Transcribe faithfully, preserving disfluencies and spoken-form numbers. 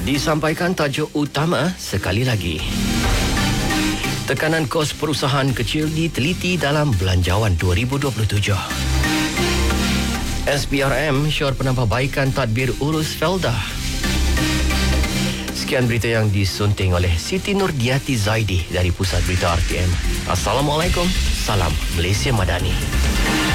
Disampaikan tajuk utama sekali lagi. Tekanan kos perusahaan kecil diteliti dalam Belanjawan dua ribu dua puluh tujuh. S B R M syor penambahbaikan tadbir urus Felda. Sekian berita yang disunting oleh Siti Nurdiati Zaidi dari Pusat Berita R T M. Assalamualaikum. Salam Malaysia Madani.